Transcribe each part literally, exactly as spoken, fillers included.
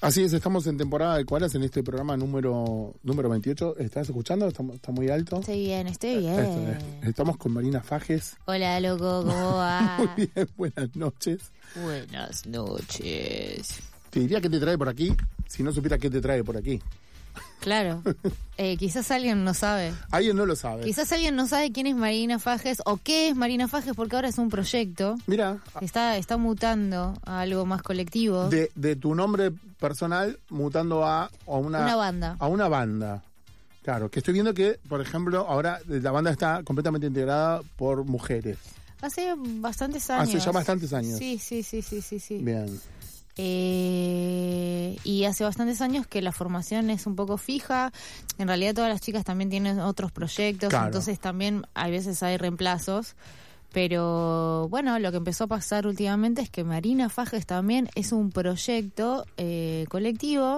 Así es, estamos en temporada de koalas en este programa número número veintiocho. ¿Estás escuchando? ¿Está, está muy alto? Estoy bien, estoy bien. Estamos con Marina Fajes. Hola, loco, ¿cómo va? Muy bien, buenas noches. Buenas noches. Te diría qué te trae por aquí si no supiera qué te trae por aquí. Claro, eh, quizás alguien no sabe. Alguien no lo sabe. Quizás alguien no sabe quién es Marina Fajes o qué es Marina Fajes, porque ahora es un proyecto. Mira, que está, está mutando a algo más colectivo. De, de tu nombre personal mutando a, a una, una banda. A una banda. Claro, que estoy viendo que, por ejemplo, ahora la banda está completamente integrada por mujeres. Hace bastantes años. Hace ya bastantes años. Sí, sí, sí, sí, sí, sí. Bien. Eh, y hace bastantes años que la formación es un poco fija. En realidad todas las chicas también tienen otros proyectos, claro. Entonces también a veces hay reemplazos. Pero bueno, lo que empezó a pasar últimamente es que Marina Fajes también es un proyecto eh, colectivo.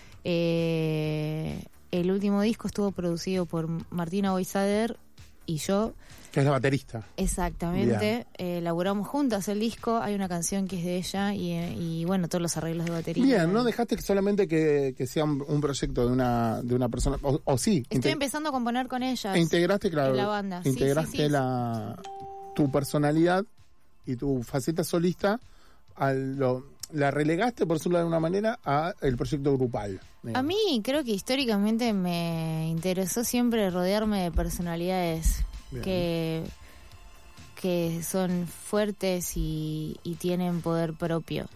Eh, el último disco estuvo producido por Martina Boisader y yo. Que es la baterista. Exactamente. Eh, laburamos juntas el disco. Hay una canción que es de ella y, y bueno, todos los arreglos de batería. Bien, ¿no dejaste solamente que, que sea un, un proyecto de una de una persona? O, o sí. Estoy empezando a componer con ellas. E integraste, claro. En la banda. Integraste sí, sí, sí. la tu personalidad y tu faceta solista a lo... La relegaste, por decirlo de alguna manera, a el proyecto grupal. Digamos. A mí creo que históricamente me interesó siempre rodearme de personalidades que, que son fuertes y, y tienen poder propio.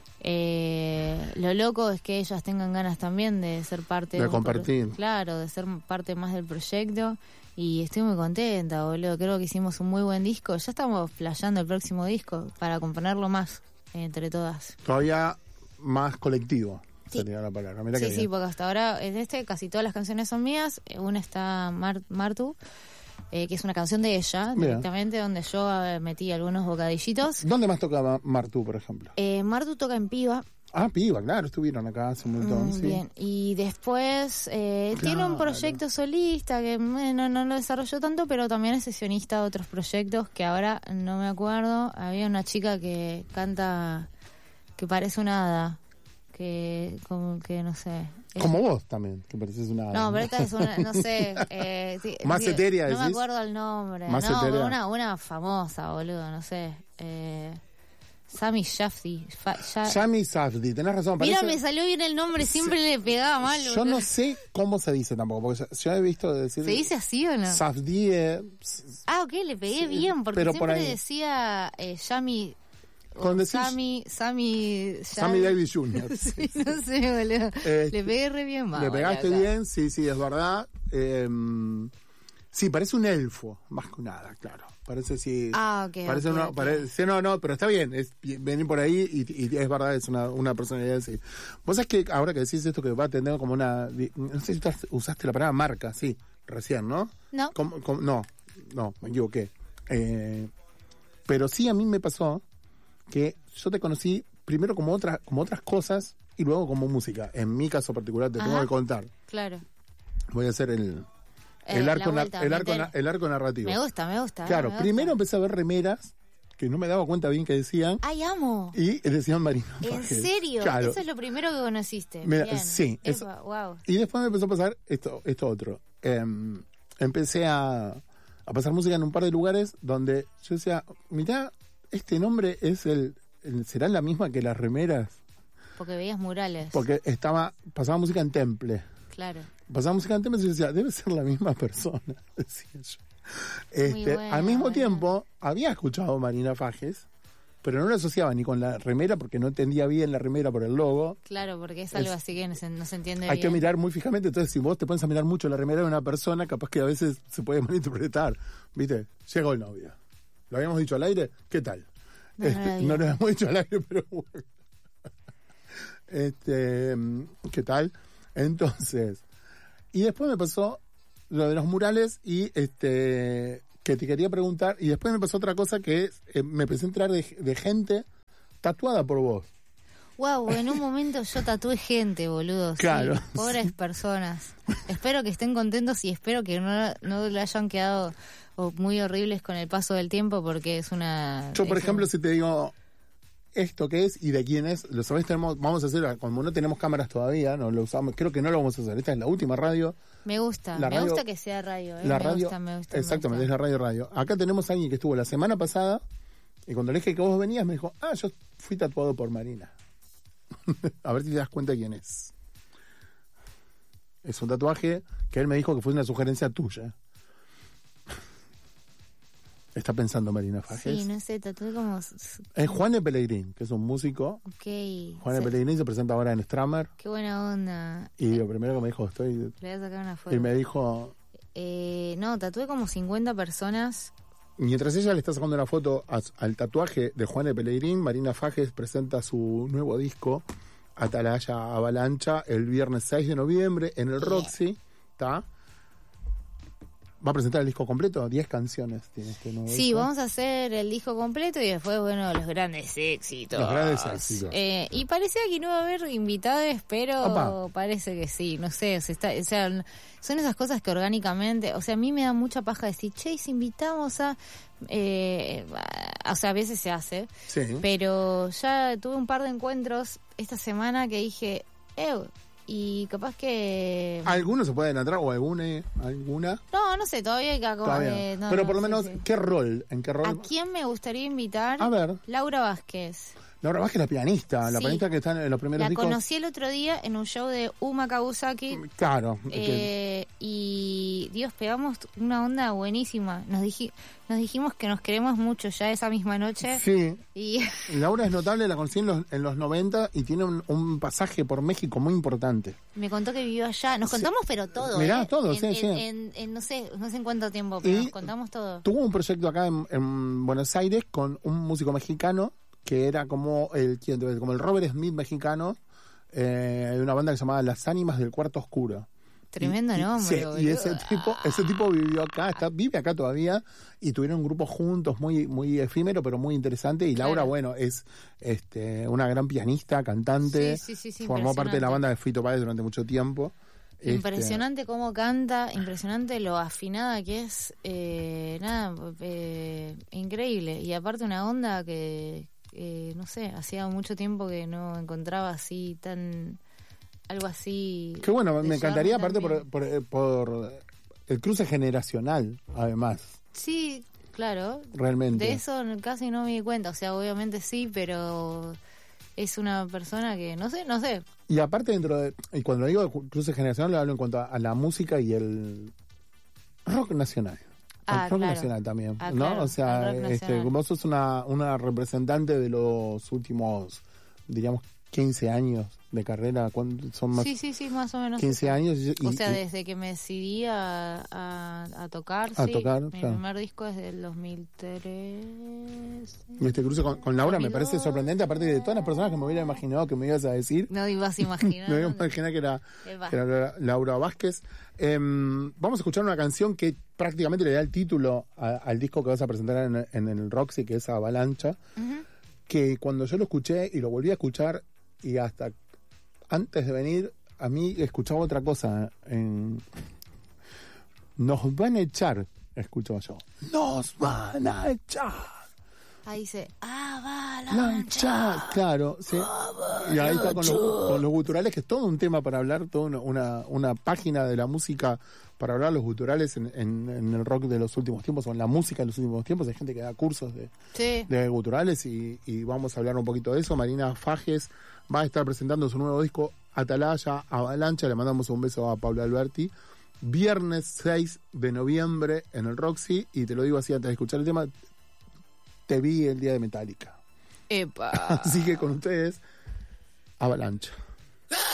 Eh, lo loco es que ellas tengan ganas también de ser parte de, de un compartir. Pro, claro, de ser parte más del proyecto. Y estoy muy contenta, boludo. Creo que hicimos un muy buen disco. Ya estamos playando el próximo disco para componerlo más entre todas. Todavía más colectivo, sí. Sería la palabra. Mirá sí, que sí, bien. porque hasta ahora en este casi todas las canciones son mías. Una está Mar- Martu, eh, que es una canción de ella, Mira. directamente, donde yo eh, metí algunos bocadillitos. ¿Dónde más tocaba Martu, por ejemplo? Eh, Martu toca en Piba. Ah, Piba, claro, estuvieron acá hace un montón, mm, sí. Bien, y después eh, claro. tiene un proyecto solista que bueno, no lo desarrolló tanto, pero también es sesionista de otros proyectos que ahora no me acuerdo. Había una chica que canta... que parece una hada, que como que no sé. Es... Como vos también, que pareces una hada. No, pero esta es una, no sé. Eh, sí, Más sí, etérea, no decís. me acuerdo el nombre. Más no, etérea. Una, una famosa, boludo, no sé. Eh, Sami Shafdi. Fa, ya... Sami Shafdi, tenés razón. Mira, parece... me salió bien el nombre, siempre sí. le pegaba mal. Yo boludo. no sé cómo se dice tampoco, porque yo he visto decir... ¿Se dice así o no? Shafdi. Eh... Ah, ok, le pegué sí, bien, porque siempre por decía eh, Sami... Con decir... Sammy, Sammy, Sammy Davis junior sí, no sé, boludo. Eh, le pegué re bien, más. Le pegaste acá. bien, sí, sí, es verdad. Eh, sí, parece un elfo, más que nada, claro. Parece sí. Ah, ok. Parece okay, una, okay. Parece, no, no, pero está bien. Es venir por ahí y, y es verdad, es una, una personalidad así. Vos sabés que ahora que decís esto que va a tener como una. No sé si usaste la palabra marca, sí, recién, ¿no? No. Como, como, no, no, me equivoqué. Eh, pero sí a mí me pasó que yo te conocí primero como otras como otras cosas y luego como música. En mi caso particular te Ajá, tengo que contar. Claro. Voy a hacer el el, eh, arco, vuelta, el, arco, el arco narrativo. Me gusta, me gusta. Claro, me gusta. Primero empecé a ver remeras que no me daba cuenta bien que decían. ¡Ay, amo! Y decían Marina ¿En Fajes. serio? Claro. Eso es lo primero que conociste. Me, bien. Sí. Epa, eso. Wow. Y después me empezó a pasar esto, esto otro. Eh, empecé a, a pasar música en un par de lugares donde yo decía, mirá, este nombre es el... ¿Será la misma que las remeras? Porque veías murales. Porque estaba pasaba música en Temple. Claro. Pasaba música en Temple y yo decía, debe ser la misma persona, decía yo. Este, bueno, al mismo bueno. tiempo, había escuchado Marina Fajes, pero no lo asociaba ni con la remera porque no entendía bien la remera por el logo. Claro, porque es algo es, así que no se, no se entiende hay bien. Hay que mirar muy fijamente, entonces si vos te pones a mirar mucho la remera de una persona, capaz que a veces se puede malinterpretar. ¿Viste? Llegó el novio. ¿Lo habíamos dicho al aire? ¿Qué tal? No, este, no lo habíamos dicho al aire, pero bueno. Este, ¿qué tal? Entonces, y después me pasó lo de los murales y este que te quería preguntar, y después me pasó otra cosa que eh, me empecé a enterar de, de gente tatuada por vos. Wow, en un momento yo tatué gente, boludo. Claro. Sí, pobres personas. Espero que estén contentos y espero que no, no le hayan quedado muy horribles con el paso del tiempo porque es una... Yo, por es ejemplo, un... si te digo, esto qué es y de quién es. Lo sabés, tenemos, vamos a hacer, como no tenemos cámaras todavía, no lo usamos, creo que no lo vamos a hacer. Esta es la última radio. Me gusta, la me radio, gusta que sea radio. ¿eh? La me radio, gusta, me gusta, exactamente, me gusta. es la radio radio. Acá tenemos a alguien que estuvo la semana pasada y cuando le dije que vos venías me dijo, ah, yo fui tatuado por Marina. A ver si te das cuenta quién es. Es un tatuaje que él me dijo que fue una sugerencia tuya. Está pensando Marina Fajes. Sí, no sé, tatué como... Es Juane Pellegrín, que es un músico. Ok. Juane Se... Pellegrín se presenta ahora en Stramer. Qué buena onda. Y lo primero que me dijo, estoy... Le voy a sacar una foto. Y me dijo... Eh, no, tatué como cincuenta personas. Mientras ella le está sacando una foto a, al tatuaje de Juane Pellegrín, Marina Fajes presenta su nuevo disco, Atalaya Avalancha, el viernes seis de noviembre en el Roxy. ¿Está? Va a presentar el disco completo, diez canciones tiene este nuevo Sí, disco. vamos a hacer el disco completo y después, bueno, los grandes éxitos. Los grandes éxitos. Eh, y parecía que no iba a haber invitados, pero Opa. Parece que sí, no sé, o sea, está, o sea, son esas cosas que orgánicamente, o sea, a mí me da mucha paja decir, che, y si invitamos a... Eh, o sea, a veces se hace, Sí. pero ya tuve un par de encuentros esta semana que dije, eh, y capaz que... ¿Algunos se pueden entrar o alguna? alguna? No, no sé, todavía hay que acomodar. Todavía. No, Pero no, por lo sí, menos, sí. ¿qué rol? ¿En qué rol? ¿A quién me gustaría invitar? A ver. Laura Vázquez. Laura Vázquez, la pianista, la Sí. pianista que está en los primeros La discos. conocí el otro día en un show de Uma Kawasaki. Claro. Eh, y Dios, pegamos una onda buenísima. Nos dij, nos dijimos que nos queremos mucho ya esa misma noche. Sí. Y Laura es notable, la conocí en los, en los noventa y tiene un, un pasaje por México muy importante. me contó que vivió allá. Nos contamos pero todo. Mirá, ¿eh? todo, en, sí, en, sí. En, en no sé, no sé en cuánto tiempo, pero Y nos contamos todo. Tuvo un proyecto acá en, en Buenos Aires con un músico mexicano que era como el, como el Robert Smith mexicano, eh, de una banda que se llamaba Las Ánimas del Cuarto Oscuro. Tremendo y, y- nombre, sí, boludo. y ese tipo, ese tipo vivió acá, está, vive acá todavía, y tuvieron un grupo juntos muy, muy efímero, pero muy interesante. Y Claro. Laura, bueno, es este, una gran pianista, cantante, Sí, sí, sí, sí, formó parte de la impresionante. banda de Fito Páez durante mucho tiempo. Este, Impresionante cómo canta, impresionante lo afinada que es, eh, nada, eh, increíble. Y aparte una onda que, eh, no sé, hacía mucho tiempo que no encontraba así tan, algo así. que bueno, de me encantaría, llevarme aparte tan por, bien. por, por el cruce generacional, además, Sí, claro. realmente. De eso casi no me di cuenta, o sea, obviamente sí, pero es una persona que, no sé, no sé. Y aparte dentro de, y cuando digo cruce generacional, lo hablo en cuanto a, a la música y el rock nacional. Ah, el rock claro. nacional también, Ah, ¿no? claro, O sea, el rock este, nacional. vos sos una, una representante de los últimos, diríamos, quince años de carrera. ¿Cuánto son más? Sí, sí, sí, más o menos. quince años. Y, O sea, y- desde que me decidí a, a, a tocar, A sí. tocar, Mi claro. primer disco es del dos mil tres. y este cruce con, con Laura me dos mil dos. parece sorprendente, aparte de todas las personas que me hubiera imaginado que me ibas a decir. No ibas a imaginar. Me iba a imaginar que era, Eva. que era Laura Vázquez. Em, vamos a escuchar una canción que prácticamente le da el título a- al disco que vas a presentar en, en el Roxy, que es Avalancha. Ujú. Que cuando yo lo escuché y lo volví a escuchar, y hasta antes de venir, a mí escuchaba otra cosa. En... Nos van a echar, escuchaba yo. Nos van a echar. Ahí dice, ah, va la Lancha, lancha. claro, sí. Y ahí está con los, con los guturales, que es todo un tema para hablar, toda una, una, una página de la música para hablar los guturales en, en, en el rock de los últimos tiempos, o en la música de los últimos tiempos. Hay gente que da cursos de, Sí. de guturales y, y vamos a hablar un poquito de eso. Marina Fajes va a estar presentando su nuevo disco Atalaya Avalancha. Le mandamos un beso a Paula Alberti. Viernes seis de noviembre en el Roxy, y te lo digo así antes de escuchar el tema, te vi el día de Metallica. Epa. Así que con ustedes, Avalancha.